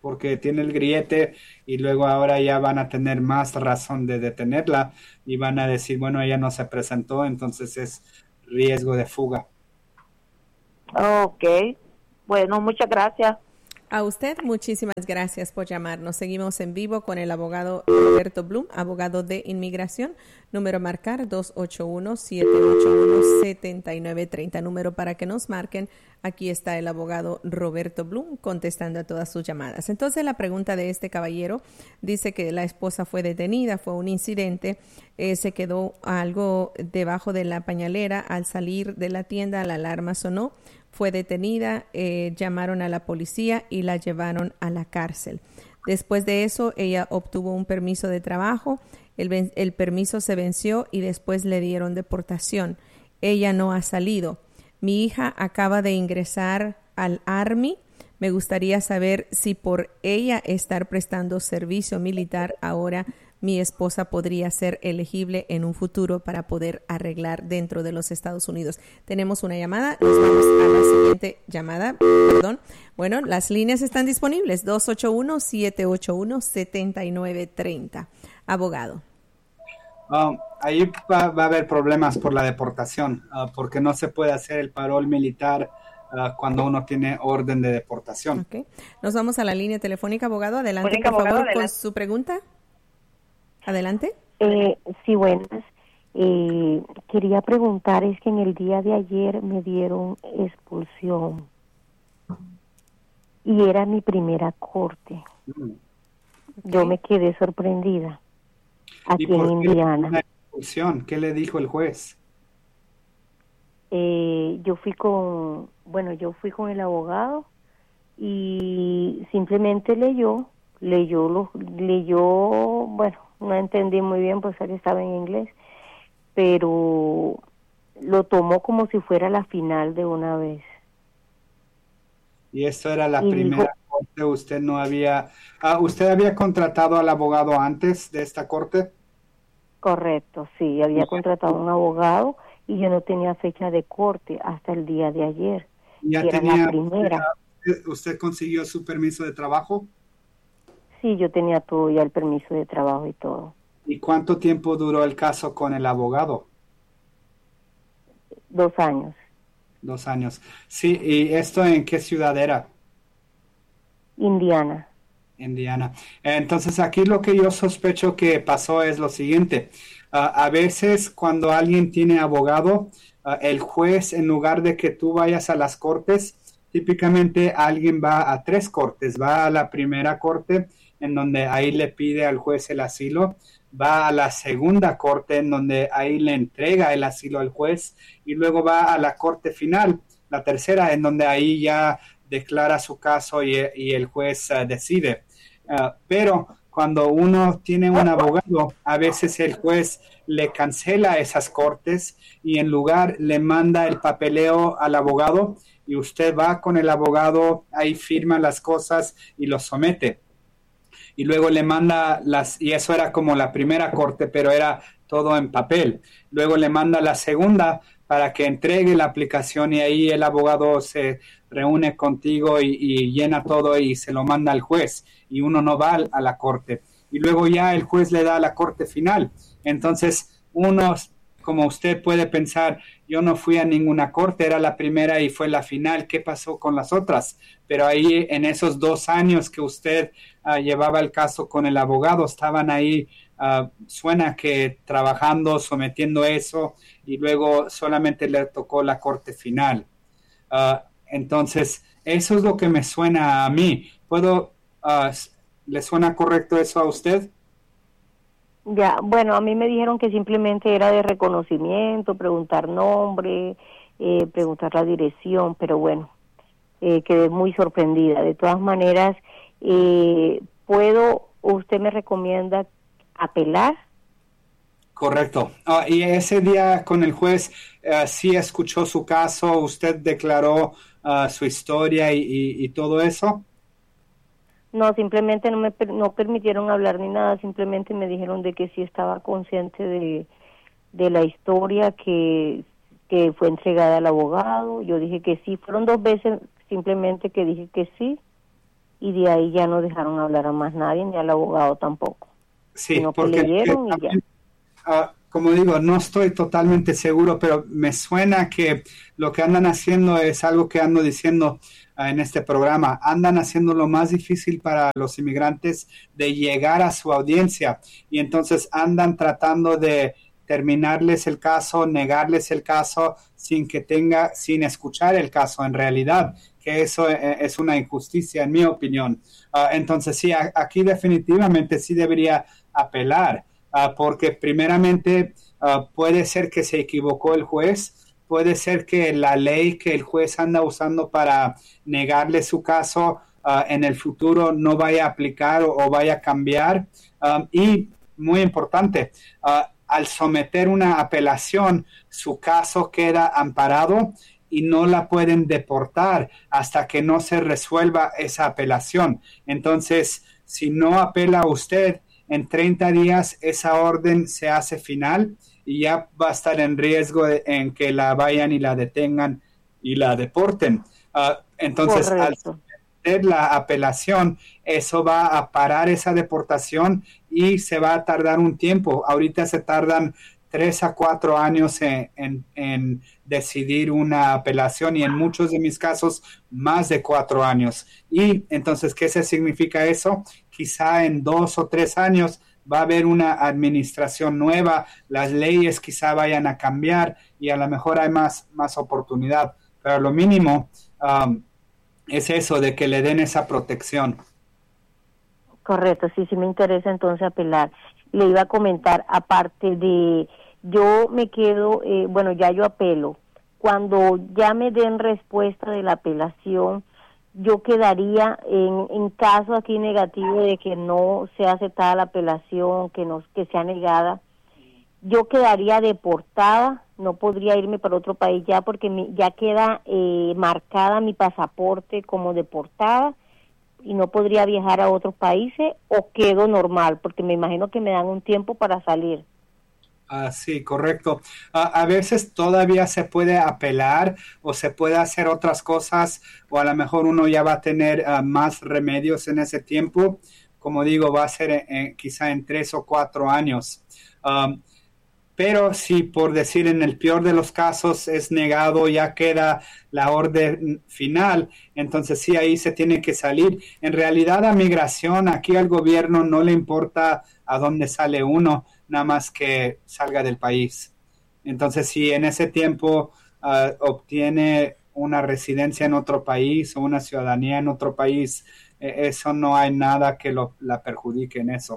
porque tiene el grillete y luego ahora ya van a tener más razón de detenerla y van a decir, bueno, ella no se presentó, entonces es riesgo de fuga. Ok, bueno, muchas gracias. A usted, muchísimas gracias por llamarnos. Seguimos en vivo con el abogado Roberto Blum, abogado de inmigración. Número a marcar dos ocho uno, siete ocho uno, siete nueve tres cero. Número para que nos marquen. Aquí está el abogado Roberto Blum contestando a todas sus llamadas. Entonces, la pregunta de este caballero dice que la esposa fue detenida, fue un incidente, eh, se quedó algo debajo de la pañalera. Al salir de la tienda, la alarma sonó. Fue detenida, eh, llamaron a la policía y la llevaron a la cárcel. Después de eso, ella obtuvo un permiso de trabajo, el, el permiso se venció y después le dieron deportación. Ella no ha salido. Mi hija acaba de ingresar al Army. Me gustaría saber si por ella estar prestando servicio militar ahora mi esposa podría ser elegible en un futuro para poder arreglar dentro de los Estados Unidos. Tenemos una llamada, nos vamos a la siguiente llamada, perdón. Bueno, las líneas están disponibles, dos ocho uno, siete ocho uno, siete nueve tres cero. Abogado. Um, ahí va, va a haber problemas por la deportación, uh, porque no se puede hacer el parol militar uh, cuando uno tiene orden de deportación. Okay. Nos vamos a la línea telefónica, abogado. Adelante, Mónica, por abogado, favor, adelante. con su pregunta. Adelante. Eh, sí, buenas. Eh, quería preguntar, es que en el día de ayer me dieron expulsión y era mi primera corte. Mm. Yo me quedé sorprendida aquí ¿Y por en qué Indiana. la expulsión? ¿Qué le dijo el juez? Eh, yo fui con, bueno, yo fui con el abogado y simplemente leyó, leyó, lo, leyó, bueno, no entendí muy bien, pues él estaba en inglés, pero lo tomó como si fuera la final de una vez. Y esto era la Y primera dijo- corte, usted no había, ah, ¿usted había contratado al abogado antes de esta corte? Correcto, sí, había Ok. contratado a un abogado y yo no tenía fecha de corte hasta el día de ayer, Ya que era tenía, la primera. ¿usted, usted consiguió su permiso de trabajo? Sí, yo tenía todo ya, el permiso de trabajo y todo. ¿Y cuánto tiempo duró el caso con el abogado? Dos años. Dos años. Sí, ¿y esto en qué ciudad era? Indiana. Indiana. Entonces aquí lo que yo sospecho que pasó es lo siguiente. Uh, a veces cuando alguien tiene abogado, uh, el juez, en lugar de que tú vayas a las cortes, típicamente alguien va a tres cortes. Va a la primera corte, en donde ahí le pide al juez el asilo. Va a la segunda corte, en donde ahí le entrega el asilo al juez. Y luego va a la corte final, la tercera, en donde ahí ya declara su caso y, y el juez uh, decide. Uh, pero cuando uno tiene un abogado, a veces el juez le cancela esas cortes y en lugar le manda el papeleo al abogado y usted va con el abogado, ahí firma las cosas y lo somete. Y luego le manda las, y eso era como la primera corte, pero era todo en papel. Luego le manda la segunda para que entregue la aplicación y ahí el abogado se reúne contigo y, y llena todo y se lo manda al juez y uno no va a la corte. Y luego ya el juez le da la corte final. Entonces uno, como usted puede pensar, yo no fui a ninguna corte, era la primera y fue la final, ¿qué pasó con las otras? Pero ahí en esos dos años que usted uh, llevaba el caso con el abogado, estaban ahí, uh, suena que trabajando, sometiendo eso, y luego solamente le tocó la corte final. Uh, entonces, eso es lo que me suena a mí. ¿Puedo, uh, le suena correcto eso a usted? Ya, bueno, a mí me dijeron que simplemente era de reconocimiento, preguntar nombre, eh, preguntar la dirección, pero bueno, eh, quedé muy sorprendida. De todas maneras, eh, ¿puedo, usted me recomienda apelar? Correcto. Uh, y ese día con el juez, uh, sí escuchó su caso, usted declaró uh, su historia y, y, y todo eso. No, simplemente no me per- no permitieron hablar ni nada, simplemente me dijeron de que sí estaba consciente de, de la historia que, que fue entregada al abogado. Yo dije que sí, fueron dos veces simplemente que dije que sí y de ahí ya no dejaron hablar a más nadie, ni al abogado tampoco. Sí, sino porque que leyeron eh, y ya. Uh, como digo, no estoy totalmente seguro, pero me suena que lo que andan haciendo es algo que ando diciendo uh, en este programa. Andan haciendo lo más difícil para los inmigrantes de llegar a su audiencia y entonces andan tratando de terminarles el caso, negarles el caso sin que tenga, sin escuchar el caso en realidad, que eso es una injusticia en mi opinión. Uh, entonces sí, a, aquí definitivamente sí debería apelar. Uh, porque primeramente uh, puede ser que se equivocó el juez, puede ser que la ley que el juez anda usando para negarle su caso uh, en el futuro no vaya a aplicar o, o vaya a cambiar. Um, y muy importante, uh, al someter una apelación, su caso queda amparado y no la pueden deportar hasta que no se resuelva esa apelación. Entonces, si no apela usted, en treinta días esa orden se hace final y ya va a estar en riesgo de, en que la vayan y la detengan y la deporten. Uh, entonces, Correcto. Al hacer la apelación, eso va a parar esa deportación y se va a tardar un tiempo. Ahorita se tardan tres a cuatro años en, en, en decidir una apelación y en muchos de mis casos más de cuatro años. Y entonces, ¿qué se significa eso? Quizá en dos o tres años va a haber una administración nueva, las leyes quizá vayan a cambiar y a lo mejor hay más, más oportunidad. Pero lo mínimo um, es eso, de que le den esa protección. Correcto, sí, sí me interesa entonces apelar. Le iba a comentar, aparte de, yo me quedo, eh, bueno, ya yo apelo. Cuando ya me den respuesta de la apelación, yo quedaría en, en caso aquí negativo de que no sea aceptada la apelación, que no que sea negada, yo quedaría deportada, no podría irme para otro país ya porque mi, ya queda eh, marcada mi pasaporte como deportada y no podría viajar a otros países, o quedo normal, porque me imagino que me dan un tiempo para salir. Ah, sí, correcto. Uh, a veces todavía se puede apelar o se puede hacer otras cosas, o a lo mejor uno ya va a tener uh, más remedios en ese tiempo. Como digo, va a ser eh, quizá en tres o cuatro años. Um, pero si por decir en el peor de los casos es negado, ya queda la orden final, entonces sí, ahí se tiene que salir. En realidad a migración, aquí al gobierno no le importa a dónde sale uno, nada más que salga del país. Entonces, si en ese tiempo uh, obtiene una residencia en otro país o una ciudadanía en otro país, eh, eso no hay nada que lo, la perjudique en eso.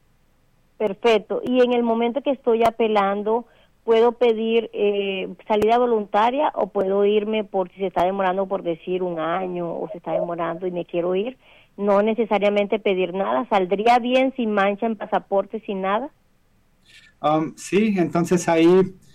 Perfecto. Y en el momento que estoy apelando, ¿puedo pedir eh, salida voluntaria o puedo irme por si se está demorando, por decir, un año o se está demorando y me quiero ir? No necesariamente pedir nada. ¿Saldría bien sin mancha en pasaporte, sin nada? Um, sí, entonces ahí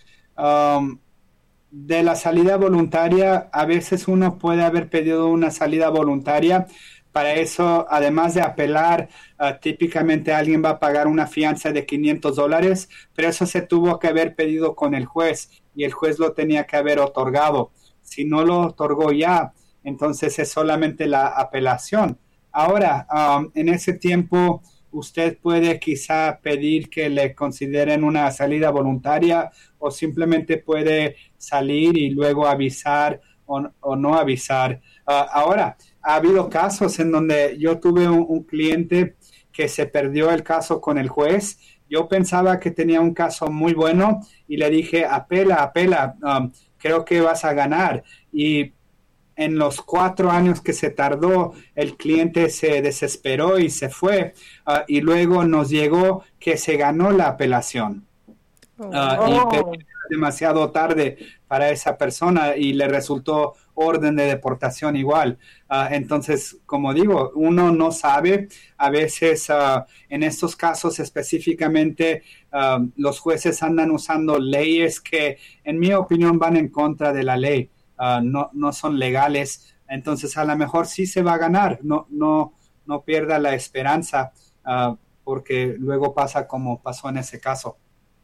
um, de la salida voluntaria, a veces uno puede haber pedido una salida voluntaria. Para eso, además de apelar, uh, típicamente alguien va a pagar una fianza de quinientos dólares, pero eso se tuvo que haber pedido con el juez y el juez lo tenía que haber otorgado. Si no lo otorgó ya, entonces es solamente la apelación. Ahora, um, en ese tiempo, usted puede quizá pedir que le consideren una salida voluntaria o simplemente puede salir y luego avisar o, o no avisar. Uh, ahora, ha habido casos en donde yo tuve un, un cliente que se perdió el caso con el juez. Yo pensaba que tenía un caso muy bueno y le dije, apela, apela, um, creo que vas a ganar. Y en los cuatro años que se tardó, el cliente se desesperó y se fue, uh, y luego nos llegó que se ganó la apelación. Uh, oh. Y pero era demasiado tarde para esa persona y le resultó orden de deportación igual. Uh, entonces, como digo, uno no sabe. A veces uh, en estos casos específicamente uh, los jueces andan usando leyes que en mi opinión van en contra de la ley. Uh, no, no son legales, entonces a lo mejor sí se va a ganar, no, no, no pierda la esperanza, uh, porque luego pasa como pasó en ese caso.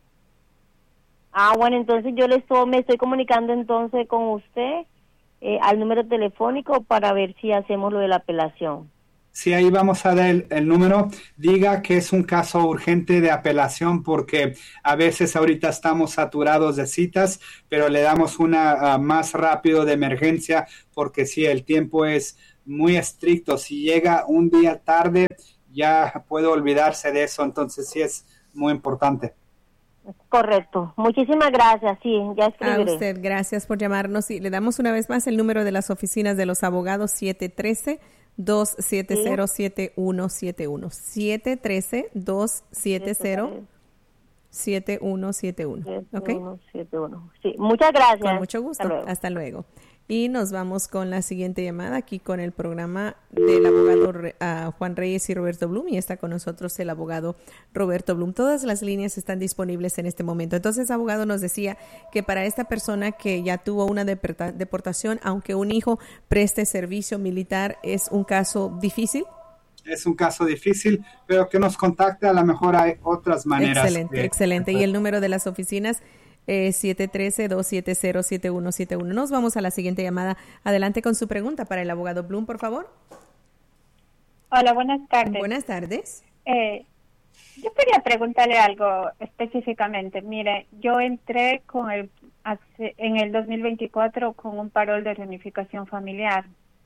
Ah, bueno, entonces yo le estoy, me estoy comunicando entonces con usted eh, al número telefónico para ver si hacemos lo de la apelación. si ahí vamos a dar el, el número, diga que es un caso urgente de apelación porque a veces ahorita estamos saturados de citas, pero le damos una uh, más rápido de emergencia porque si el tiempo es muy estricto, si llega un día tarde ya puede olvidarse de eso, entonces sí es muy importante. Correcto. Muchísimas gracias. Sí, ya escribiré. A usted, gracias por llamarnos. Y le damos una vez más el número de las oficinas de los abogados, siete uno tres, dos siete cero, siete uno siete uno. siete uno tres, dos siete cero, siete uno siete uno. ¿Ok? siete uno. Sí, muchas gracias. Con mucho gusto. Hasta luego. Hasta luego. Y nos vamos con la siguiente llamada aquí con el programa del abogado uh, Juan Reyes y Roberto Blum, y está con nosotros el abogado Roberto Blum. Todas las líneas están disponibles en este momento. Entonces, abogado, nos decía que para esta persona que ya tuvo una deportación, aunque un hijo preste servicio militar, es un caso difícil. Es un caso difícil, pero que nos contacte, a lo mejor hay otras maneras. Excelente, de, excelente. Y el número de las oficinas, Eh, siete uno tres, dos siete cero, siete uno siete uno. Nos vamos a la siguiente llamada. Adelante con su pregunta para el abogado Blum, por favor. Hola, buenas tardes. Buenas tardes. Eh, yo quería preguntarle algo específicamente. Mire, yo entré con el hace, en el dos mil veinticuatro con un parol de reunificación familiar.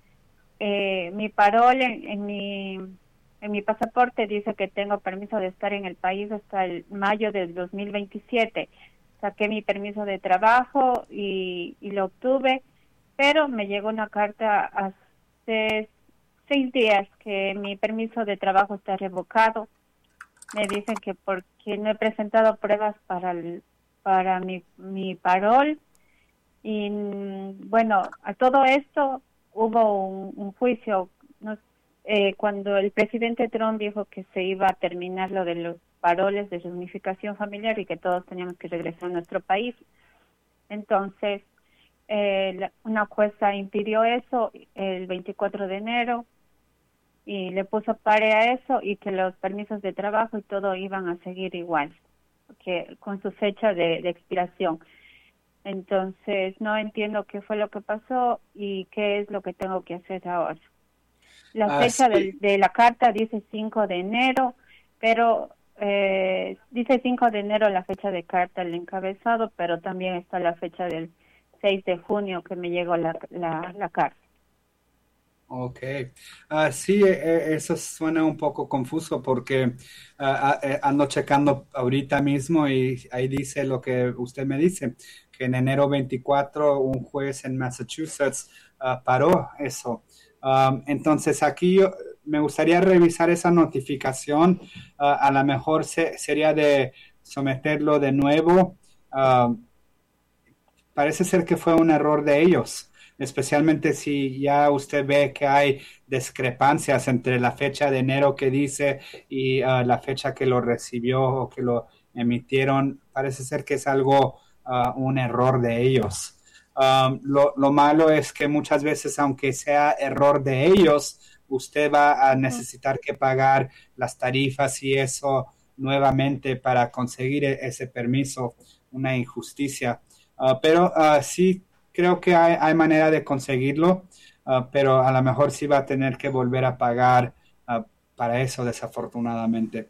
Eh, mi parol en, en mi en mi pasaporte dice que tengo permiso de estar en el país hasta el mayo del dos mil veintisiete. Saqué mi permiso de trabajo y, y lo obtuve, pero me llegó una carta hace seis días que mi permiso de trabajo está revocado. Me dicen que porque no he presentado pruebas para el, para mi, mi parol. Y bueno, a todo esto hubo un, un juicio. No, eh, cuando el presidente Trump dijo que se iba a terminar lo de los paroles de reunificación familiar y que todos teníamos que regresar a nuestro país. Entonces, eh, la, una jueza impidió eso el veinticuatro de enero y le puso pare a eso y que los permisos de trabajo y todo iban a seguir igual, que con su fecha de, de expiración. Entonces, no entiendo qué fue lo que pasó y qué es lo que tengo que hacer ahora. La ah, fecha sí. de, de la carta dice cinco de enero, pero Eh, dice cinco de enero la fecha de carta, el encabezado, pero también está la fecha del seis de junio que me llegó la, la, la carta. Ok, uh, sí, eh, eso suena un poco confuso porque uh, eh, ando checando ahorita mismo y ahí dice lo que usted me dice, que en enero veinticuatro un juez en Massachusetts uh, paró eso. Um, entonces aquí yo me gustaría revisar esa notificación, uh, a lo mejor se, sería de someterlo de nuevo. Uh, parece ser que fue un error de ellos, especialmente si ya usted ve que hay discrepancias entre la fecha de enero que dice y uh, la fecha que lo recibió o que lo emitieron. Parece ser que es algo, uh, un error de ellos. Um, lo, lo malo es que muchas veces, aunque sea error de ellos, usted va a necesitar que pagar las tarifas y eso nuevamente para conseguir ese permiso, una injusticia. Uh, pero uh, sí creo que hay, hay manera de conseguirlo, uh, pero a lo mejor sí va a tener que volver a pagar uh, para eso, desafortunadamente.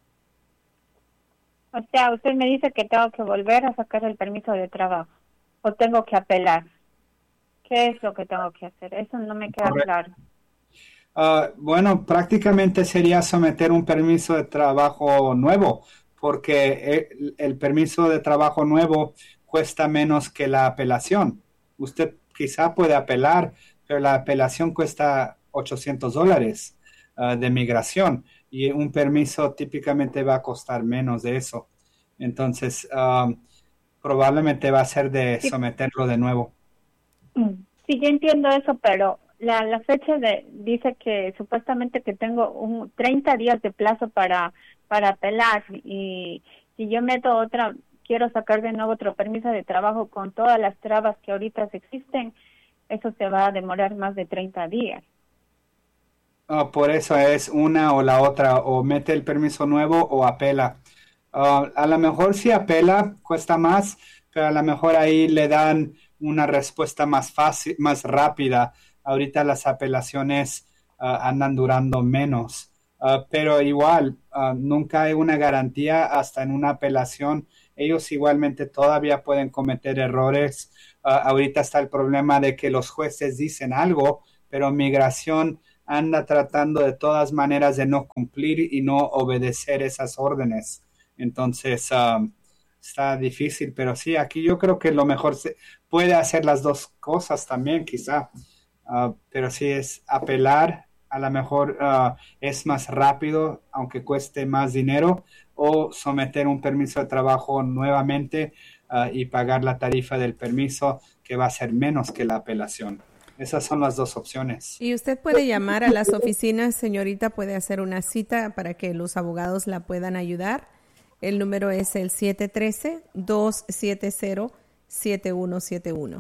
O sea, usted me dice que tengo que volver a sacar el permiso de trabajo o tengo que apelar. ¿Qué es lo que tengo que hacer? Eso no me queda Correcto. claro. Uh, bueno, prácticamente sería someter un permiso de trabajo nuevo, porque el, el permiso de trabajo nuevo cuesta menos que la apelación. Usted quizá puede apelar, pero la apelación cuesta ochocientos dólares uh, de migración y un permiso típicamente va a costar menos de eso. Entonces, um, probablemente va a ser de Sí. someterlo de nuevo. Sí, yo entiendo eso, pero la, la fecha de, dice que supuestamente que tengo un treinta días de plazo para para apelar y si yo meto otra, quiero sacar de nuevo otro permiso de trabajo con todas las trabas que ahorita existen, eso se va a demorar más de treinta días. Uh, por eso es una o la otra, o mete el permiso nuevo o apela. Uh, a lo mejor si apela cuesta más, pero a lo mejor ahí le dan una respuesta más fácil, más rápida. Ahorita las apelaciones uh, andan durando menos. Uh, pero igual, uh, nunca hay una garantía hasta en una apelación. Ellos igualmente todavía pueden cometer errores. Uh, ahorita está el problema de que los jueces dicen algo, pero migración anda tratando de todas maneras de no cumplir y no obedecer esas órdenes. Entonces, um, está difícil, pero sí, aquí yo creo que lo mejor se puede hacer las dos cosas también, quizá. Uh, pero sí es apelar, a lo mejor uh, es más rápido, aunque cueste más dinero, o someter un permiso de trabajo nuevamente uh, y pagar la tarifa del permiso, que va a ser menos que la apelación. Esas son las dos opciones. Y usted puede llamar a las oficinas, señorita, puede hacer una cita para que los abogados la puedan ayudar. El número es el siete uno tres, dos siete cero, siete uno siete uno.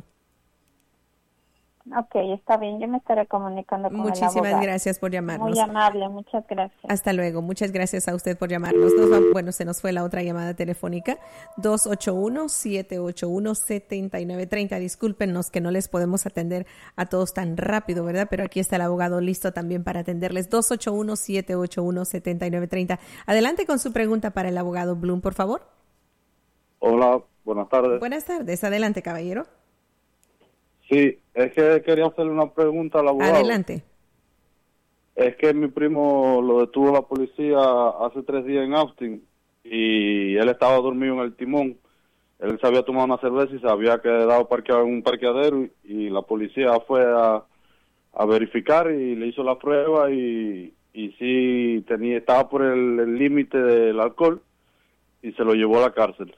Ok, está bien, yo me estaré comunicando con Muchísimas el abogado. gracias por llamarnos. Muy amable, muchas gracias. Hasta luego, muchas gracias a usted por llamarnos. Nos va, bueno, se nos fue la otra llamada telefónica, dos ocho uno, siete ocho uno, siete nueve tres cero. Discúlpenos que no les podemos atender a todos tan rápido, ¿verdad? Pero aquí está el abogado listo también para atenderles, dos ocho uno, siete ocho uno, siete nueve tres cero. Adelante con su pregunta para el abogado Bloom, por favor. Hola, buenas tardes. Buenas tardes, adelante, caballero. Sí, es que quería hacerle una pregunta al abogado. Adelante. Es que mi primo lo detuvo la policía hace tres días en Austin y él estaba dormido en el timón. Él se había tomado una cerveza y se había quedado parqueado en un parqueadero y, y la policía fue a, a verificar y le hizo la prueba y, y sí tenía estaba por el límite del alcohol y se lo llevó a la cárcel.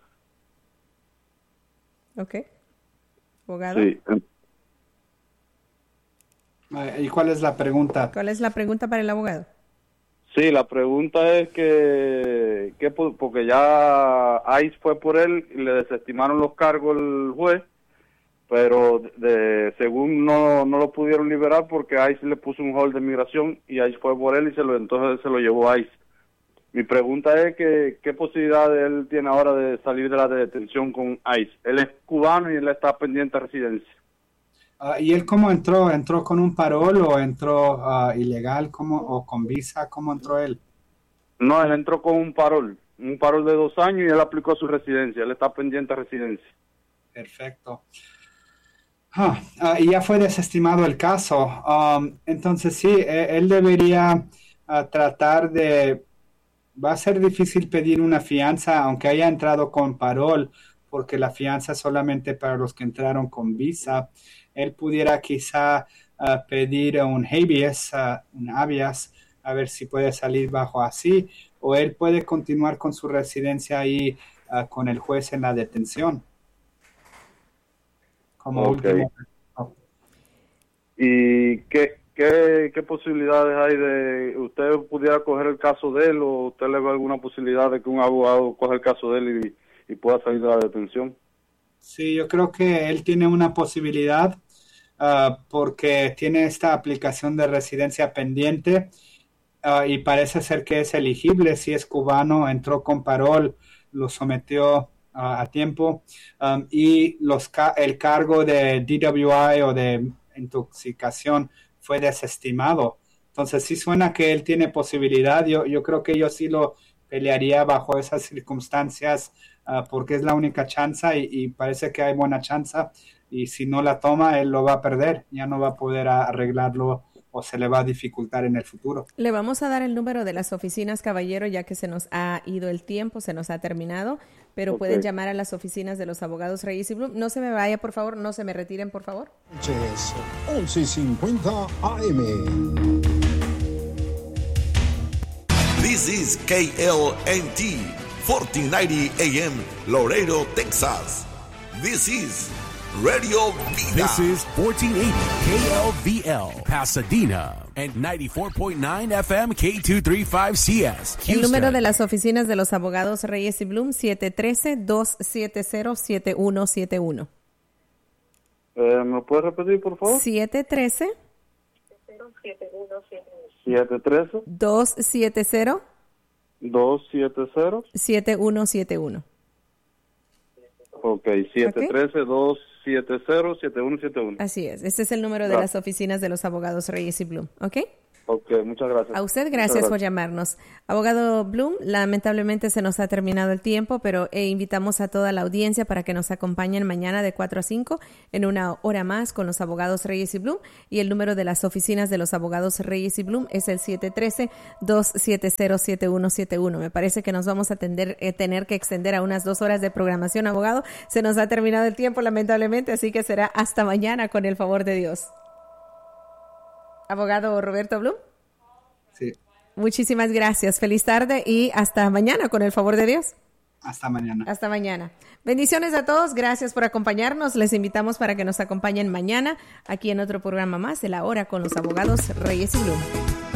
Ok. Abogado. Sí. ¿Y cuál es la pregunta? ¿Cuál es la pregunta para el abogado? Sí, la pregunta es que, que porque ya ICE fue por él y le desestimaron los cargos el juez, pero de, según no, no lo pudieron liberar porque ICE le puso un hold de migración y ICE fue por él y se lo entonces se lo llevó ICE. Mi pregunta es que qué posibilidad él tiene ahora de salir de la detención con ICE. Él es cubano y él está pendiente de residencia. Uh, ¿Y él cómo entró? ¿Entró con un parol o entró uh, ilegal cómo, o con visa? ¿Cómo entró él? No, él entró con un parol, un parol de dos años y él aplicó su residencia. Él está pendiente de residencia. Perfecto. Ah, uh, y ya fue desestimado el caso. Um, entonces sí, él debería uh, tratar de... Va a ser difícil pedir una fianza, aunque haya entrado con parol, porque la fianza es solamente para los que entraron con visa. Él pudiera quizá uh, pedir un habeas, uh, un habeas, a ver si puede salir bajo así, o él puede continuar con su residencia ahí uh, con el juez en la detención. Como okay. último. ¿Y qué, qué, qué posibilidades hay de usted pudiera coger el caso de él o usted le ve alguna posibilidad de que un abogado coja el caso de él y, y pueda salir de la detención? Sí, yo creo que él tiene una posibilidad uh, porque tiene esta aplicación de residencia pendiente uh, y parece ser que es elegible si es cubano, entró con parol, lo sometió uh, a tiempo um, y los ca- el cargo de D W I o de intoxicación fue desestimado. Entonces sí suena que él tiene posibilidad. Yo, yo creo que yo sí lo pelearía bajo esas circunstancias uh, porque es la única chance y, y parece que hay buena chance y si no la toma él lo va a perder, ya no va a poder arreglarlo o se le va a dificultar en el futuro. Le vamos a dar el número de las oficinas, caballero, ya que se nos ha ido el tiempo, se nos ha terminado, pero okay. Pueden llamar a las oficinas de los abogados Reyes y Bloom. No se me vaya, por favor, no se me retiren, por favor. once cincuenta A M. This is K L N T, fourteen ninety A M, Laredo, Texas. This is Radio Vida. This is fourteen eighty K L V L, Pasadena, and ninety-four point nine F M K two thirty-five C S, Houston. El número de las oficinas de los abogados Reyes y Bloom, siete uno tres, dos siete cero, siete uno siete uno. Eh, ¿Me puedes repetir, por favor? siete uno tres, siete uno tres, dos siete cero, dos siete cero, siete uno siete uno. Ok, siete uno tres, dos siete cero, siete uno siete uno. Así es, ese es el número de Gracias. Las oficinas de los abogados Reyes y Bloom, ¿ok? Ok, muchas gracias. A usted, gracias, gracias por llamarnos. Abogado Bloom, lamentablemente se nos ha terminado el tiempo, pero eh, invitamos a toda la audiencia para que nos acompañen mañana de cuatro a cinco en una hora más con los abogados Reyes y Bloom. Y el número de las oficinas de los abogados Reyes y Bloom es el siete uno tres, dos siete cero, siete uno siete uno. Me parece que nos vamos a tender, eh, tener que extender a unas dos horas de programación, abogado. Se nos ha terminado el tiempo, lamentablemente, así que será hasta mañana con el favor de Dios. Abogado Roberto Bloom. Sí. Muchísimas gracias. Feliz tarde y hasta mañana, con el favor de Dios. Hasta mañana. Hasta mañana. Bendiciones a todos. Gracias por acompañarnos. Les invitamos para que nos acompañen mañana aquí en otro programa más de La Hora con los abogados Reyes y Bloom.